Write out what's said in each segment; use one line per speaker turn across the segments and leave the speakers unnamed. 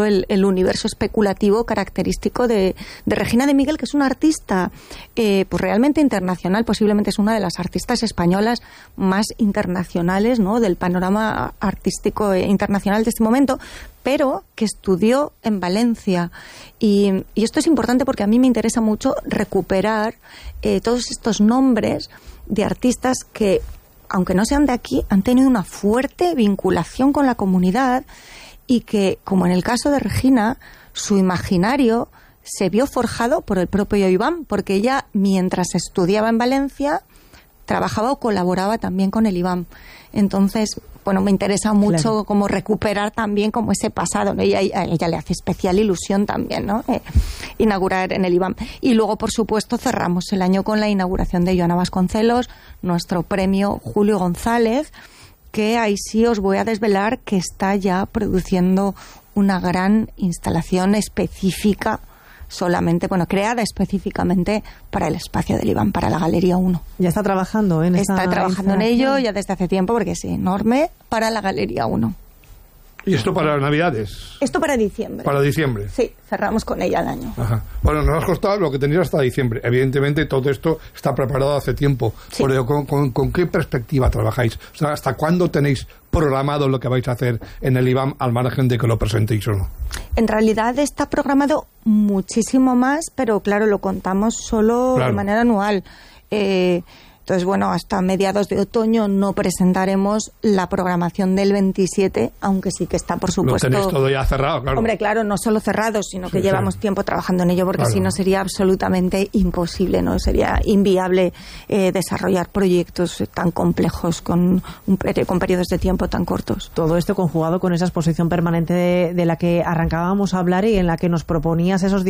claro, el universo especulativo característico de Regina de Miguel, que es una artista pues realmente internacional, posiblemente es una de las artistas españolas más internacionales, ¿no?, del panorama artístico internacional de este momento, pero que estudió en Valencia. Y esto es importante porque a mí me interesa mucho recuperar todos estos nombres de artistas que, aunque no sean de aquí, han tenido una fuerte vinculación con la comunidad y que, como en el caso de Regina, su imaginario se vio forjado por el propio IBAM, porque ella, mientras estudiaba en Valencia, trabajaba o colaboraba también con el IBAM. Entonces, bueno, me interesa mucho, claro, como recuperar también como ese pasado, ¿no? Y a ella le hace especial ilusión también, ¿no?, inaugurar en el IBAM. Y luego, por supuesto, cerramos el año con la inauguración de Joana Vasconcelos, nuestro premio Julio González, que ahí sí os voy a desvelar que está ya produciendo una gran instalación específica, solamente, bueno, creada específicamente para el espacio del IBAM, para la Galería 1.
Ya está trabajando en esa
Está trabajando en ello ya desde hace tiempo, porque es enorme, para la Galería 1.
¿Y esto para Navidades?
Esto para diciembre.
¿Para diciembre?
Sí, cerramos con ella el año.
Ajá. Bueno, nos has costado lo que tenías hasta diciembre. Evidentemente todo esto está preparado hace tiempo. Sí. Pero ¿con qué perspectiva trabajáis? O sea, ¿hasta cuándo tenéis programado lo que vais a hacer en el IBAM, al margen de que lo presentéis o no?
En realidad está programado muchísimo más, pero claro, lo contamos solo de manera anual. Entonces, bueno, hasta mediados de otoño no presentaremos la programación del 27, aunque sí que está, por supuesto...
Lo tenéis todo ya cerrado, claro.
Hombre, claro, no solo cerrado, sino que llevamos tiempo trabajando en ello, porque si no sería absolutamente imposible, ¿no? Sería inviable desarrollar proyectos tan complejos con periodos de tiempo tan cortos.
Todo esto conjugado con esa exposición permanente de la que arrancábamos a hablar y en la que nos proponías nos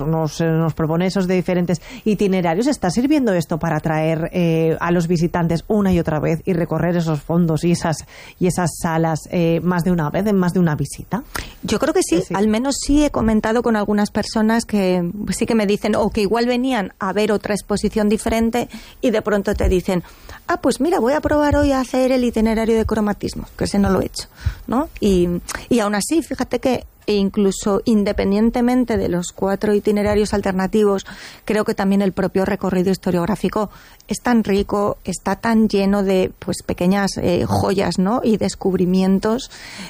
propone esos diferentes itinerarios. ¿Está sirviendo esto para atraer a los visitantes una y otra vez y recorrer esos fondos y esas salas más de una vez, en más de una visita?
Yo creo que sí. Al menos sí he comentado con algunas personas que sí que me dicen, o que igual venían a ver otra exposición diferente y de pronto te dicen, pues mira, voy a probar hoy a hacer el itinerario de cromatismo, que ese no lo he hecho, ¿no? Y aún así, fíjate que incluso independientemente de los 4 itinerarios alternativos, creo que también el propio recorrido historiográfico es tan rico, está tan lleno de pues pequeñas joyas, ¿no?, y descubrimientos,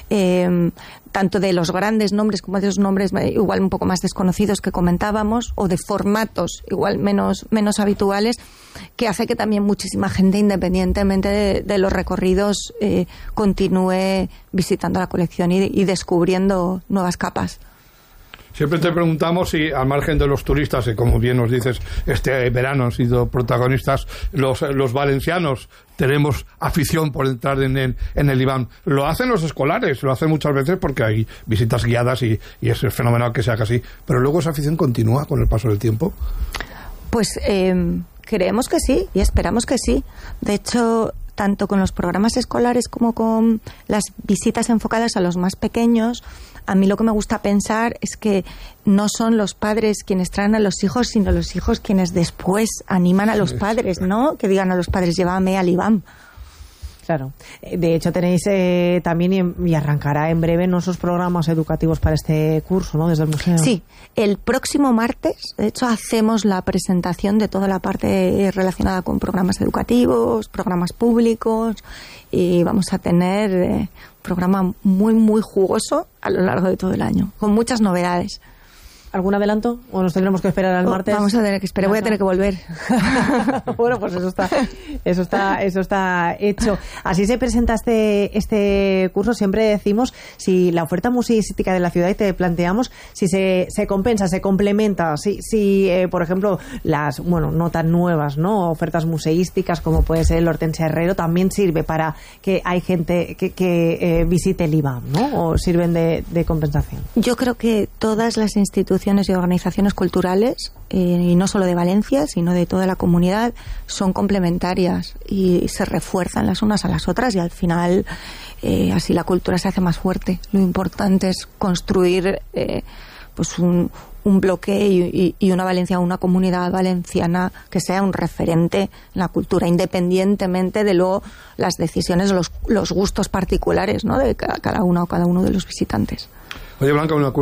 tanto de los grandes nombres como de esos nombres igual un poco más desconocidos que comentábamos, o de formatos igual menos habituales, que hace que también muchísima gente, independientemente de los recorridos, continúe visitando la colección y descubriendo nuevas capas.
Siempre te preguntamos si, al margen de los turistas, y como bien nos dices, este verano han sido protagonistas los valencianos, tenemos afición por entrar en el IBAM. Lo hacen los escolares, lo hacen muchas veces porque hay visitas guiadas y es fenomenal que sea así. Pero luego esa afición continúa con el paso del tiempo.
Pues creemos que sí y esperamos que sí. De hecho, tanto con los programas escolares como con las visitas enfocadas a los más pequeños, a mí lo que me gusta pensar es que no son los padres quienes traen a los hijos, sino los hijos quienes después animan a los padres, ¿no? Que digan a los padres, llévame al IBAM.
Claro. De hecho, tenéis también, y arrancará en breve, nuestros programas educativos para este curso, ¿no?, desde el museo.
Sí, el próximo martes, de hecho, hacemos la presentación de toda la parte relacionada con programas educativos, programas públicos, y vamos a tener un programa muy, muy jugoso a lo largo de todo el año, con muchas novedades.
¿Algún adelanto? ¿O nos tendremos que esperar al martes?
Vamos a tener que esperar, voy a tener que volver.
Bueno, pues eso está hecho. Así se presenta este curso. Siempre decimos si la oferta museística de la ciudad, y te planteamos si se compensa, se complementa, si por ejemplo, las, no tan nuevas, ¿no?, ofertas museísticas como puede ser el Hortensia Herrero, también sirve para que hay gente que visite el IBAM, ¿no?, o sirven de compensación.
Yo creo que todas las instituciones y organizaciones culturales, y no solo de Valencia, sino de toda la comunidad, son complementarias y se refuerzan las unas a las otras, y al final así la cultura se hace más fuerte. Lo importante es construir pues un bloque y una Valencia, una comunidad valenciana que sea un referente en la cultura, independientemente de luego las decisiones o los gustos particulares, ¿no?, de cada una o cada uno de los visitantes.
Oye, Blanca, una